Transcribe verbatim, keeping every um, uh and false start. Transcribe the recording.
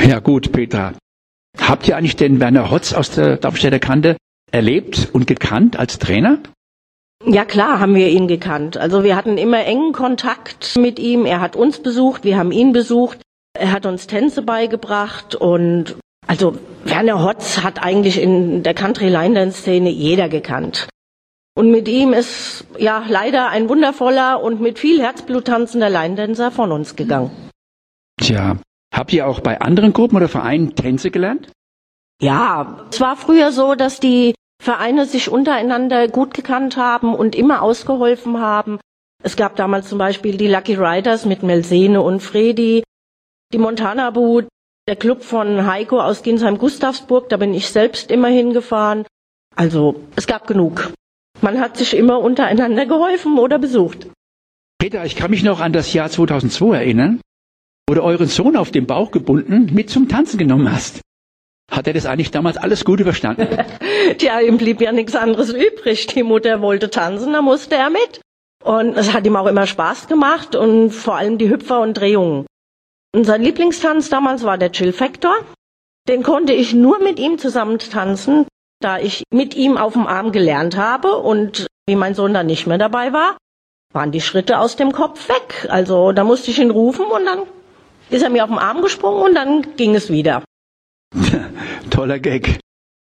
Ja gut, Petra. Habt ihr eigentlich den Werner Hotz aus der Darmstädter Kante erlebt und gekannt als Trainer? Ja klar, haben wir ihn gekannt. Also wir hatten immer engen Kontakt mit ihm. Er hat uns besucht, wir haben ihn besucht. Er hat uns Tänze beigebracht und also Werner Hotz hat eigentlich in der Country-Line-Dance-Szene jeder gekannt. Und mit ihm ist ja leider ein wundervoller und mit viel Herzblut tanzender Line-Dancer von uns gegangen. Tja, habt ihr auch bei anderen Gruppen oder Vereinen Tänze gelernt? Ja, es war früher so, dass die Vereine sich untereinander gut gekannt haben und immer ausgeholfen haben. Es gab damals zum Beispiel die Lucky Riders mit Melsene und Fredi, die Montana Bu, der Club von Heiko aus Ginsheim-Gustavsburg, da bin ich selbst immer hingefahren. Also es gab genug. Man hat sich immer untereinander geholfen oder besucht. Peter, ich kann mich noch an das Jahr zweitausendzwei erinnern, wo du euren Sohn auf den Bauch gebunden mit zum Tanzen genommen hast. Hat er das eigentlich damals alles gut überstanden? Tja, ihm blieb ja nichts anderes übrig. Die Mutter wollte tanzen, da musste er mit. Und es hat ihm auch immer Spaß gemacht und vor allem die Hüpfer und Drehungen. Und sein Lieblingstanz damals war der Chill Factor. Den konnte ich nur mit ihm zusammen tanzen, da ich mit ihm auf dem Arm gelernt habe. Und wie mein Sohn dann nicht mehr dabei war, waren die Schritte aus dem Kopf weg. Also da musste ich ihn rufen und dann ist er mir auf den Arm gesprungen und dann ging es wieder. Toller Gag.